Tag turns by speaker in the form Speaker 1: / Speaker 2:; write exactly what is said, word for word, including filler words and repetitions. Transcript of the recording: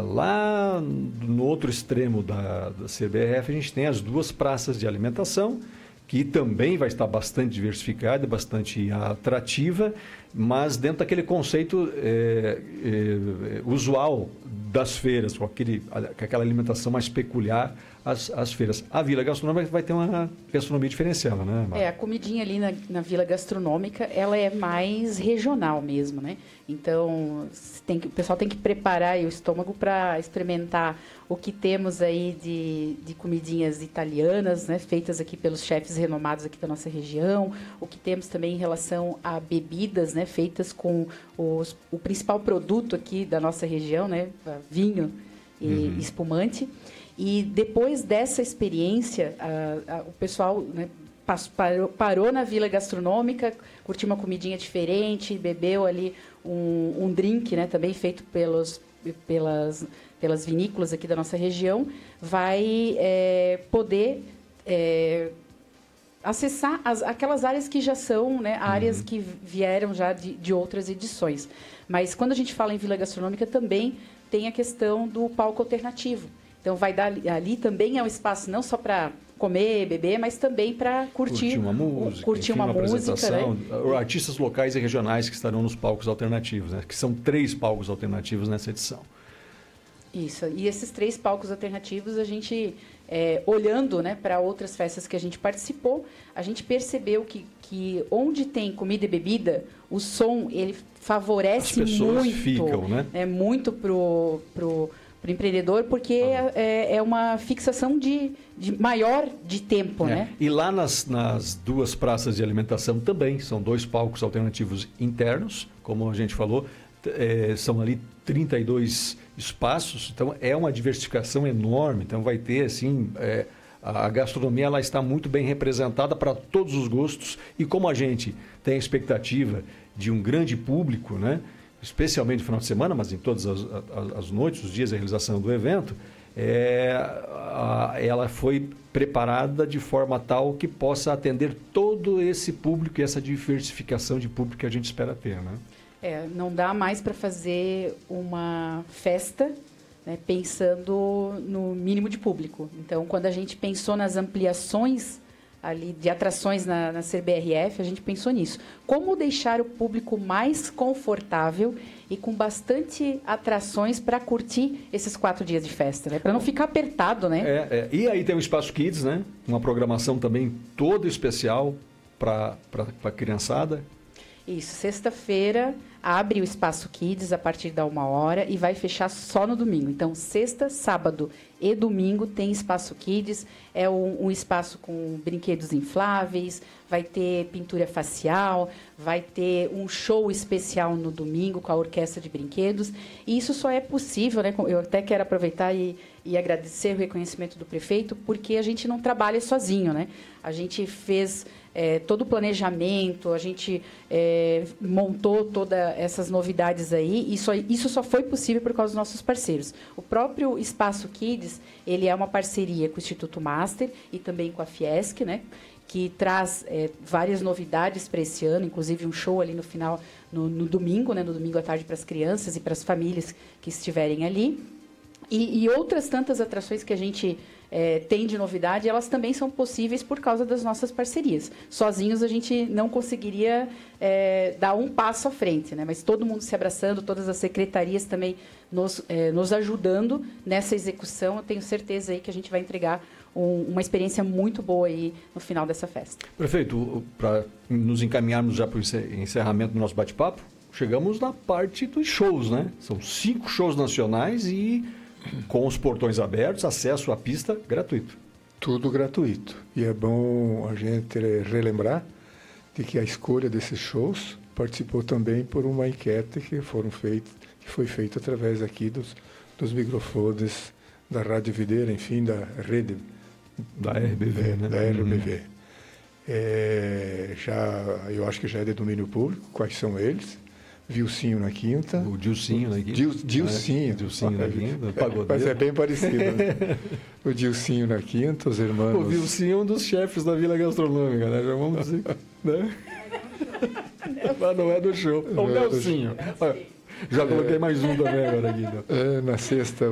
Speaker 1: lá no outro extremo da, da C B R F, a gente tem as duas praças de alimentação, que também vai estar bastante diversificada, bastante atrativa, mas dentro daquele conceito é, é, usual das feiras, com, aquele, com aquela alimentação mais peculiar às, às feiras. A Vila Gastronômica vai ter uma gastronomia diferenciada, né, Marta?
Speaker 2: É, a comidinha ali na, na Vila Gastronômica, ela é mais regional mesmo, né? Então, tem que, o pessoal tem que preparar aí o estômago para experimentar o que temos aí de, de comidinhas italianas, né, feitas aqui pelos chefes renomados aqui da nossa região, o que temos também em relação a bebidas, né, feitas com os, o principal produto aqui da nossa região, né, vinho e uhum. espumante. E depois dessa experiência, a, a, o pessoal, né, parou, parou na Vila Gastronômica, curtiu uma comidinha diferente, bebeu ali um, um drink, né, também feito pelos, pelas, pelas vinícolas aqui da nossa região, vai é, poder é, acessar as, aquelas áreas que já são, né, áreas uhum. que vieram já de, de outras edições. Mas quando a gente fala em Vila Gastronômica, também tem a questão do palco alternativo. Então, vai dar ali, ali também é um espaço não só para comer, beber, mas também para curtir,
Speaker 1: curtir uma música,
Speaker 2: curtir
Speaker 1: enfim,
Speaker 2: uma,
Speaker 1: uma
Speaker 2: música, né?
Speaker 1: Artistas locais e regionais que estarão nos palcos alternativos, né? Que são três palcos alternativos nessa edição.
Speaker 2: Isso. E esses três palcos alternativos, a gente, é, olhando, né, para outras festas que a gente participou, a gente percebeu que, que onde tem comida e bebida, o som ele favorece
Speaker 1: As pessoas
Speaker 2: muito,
Speaker 1: ficam, né?
Speaker 2: É muito pro pro para o empreendedor, porque ah. é, é uma fixação de, de maior de tempo,
Speaker 1: é.
Speaker 2: né?
Speaker 1: E lá nas, nas duas praças de alimentação também, são dois palcos alternativos internos, como a gente falou, é, são ali trinta e dois espaços, então é uma diversificação enorme, então vai ter, assim, é, a gastronomia ela está muito bem representada para todos os gostos, e como a gente tem a expectativa de um grande público, né? Especialmente no final de semana, mas em todas as, as, as noites, os dias da realização do evento, é, a, ela foi preparada de forma tal que possa atender todo esse público e essa diversificação de público que a gente espera ter, né?
Speaker 2: É, não dá mais para fazer uma festa, né, pensando no mínimo de público. Então, quando a gente pensou nas ampliações ali de atrações na, na C B R F, a gente pensou nisso. Como deixar o público mais confortável e com bastante atrações para curtir esses quatro dias de festa, né? Para não ficar apertado, né?
Speaker 1: É, é. E aí tem o Espaço Kids, né? Uma programação também toda especial para a criançada.
Speaker 2: Isso, sexta-feira abre o Espaço Kids a partir da uma hora e vai fechar só no domingo. Então, sexta, sábado e domingo tem Espaço Kids. É um, um espaço com brinquedos infláveis, vai ter pintura facial, vai ter um show especial no domingo com a orquestra de brinquedos. E isso só é possível, né? Eu até quero aproveitar e, e agradecer o reconhecimento do prefeito, porque a gente não trabalha sozinho, né? A gente fez é, todo o planejamento, a gente é, montou todas essas novidades aí, e só, isso só foi possível por causa dos nossos parceiros. O próprio Espaço Kids, ele é uma parceria com o Instituto Master e também com a Fiesc, né? Que traz é, várias novidades para esse ano, inclusive um show ali no final, no, no domingo, né? No domingo à tarde para as crianças e para as famílias que estiverem ali. E, e outras tantas atrações que a gente é, tem de novidade, elas também são possíveis por causa das nossas parcerias. Sozinhos a gente não conseguiria é, dar um passo à frente, né? Mas todo mundo se abraçando, todas as secretarias também nos, é, nos ajudando nessa execução. Eu tenho certeza aí que a gente vai entregar um, uma experiência muito boa aí no final dessa festa.
Speaker 1: Prefeito, para nos encaminharmos já para o encerramento do nosso bate-papo, chegamos na parte dos shows, né? São cinco shows nacionais e com os portões abertos, acesso à pista gratuito.
Speaker 3: Tudo gratuito. E é bom a gente relembrar de que a escolha desses shows participou também por uma enquete que, foram feita, que foi feita através aqui dos, dos microfones da Rádio Videira, enfim, da rede...
Speaker 1: Da R B V,
Speaker 3: é,
Speaker 1: né?
Speaker 3: Da R B V. Hum. É, já, eu acho que já é de domínio público. Quais são eles? Vilcinho na quinta.
Speaker 1: O Dilcinho na quinta.
Speaker 3: Dil, Dilcinho.
Speaker 1: É, Dilcinho na quinta, pagodeiro.
Speaker 3: Mas é bem parecido, né? O Dilcinho na quinta, os irmãos...
Speaker 1: O Dilcinho é um dos chefes da Vila Gastronômica, né? Já vamos dizer, né? Mas não é do show. O Nelsinho. Já coloquei mais um também agora aqui. Então.
Speaker 3: É, na sexta...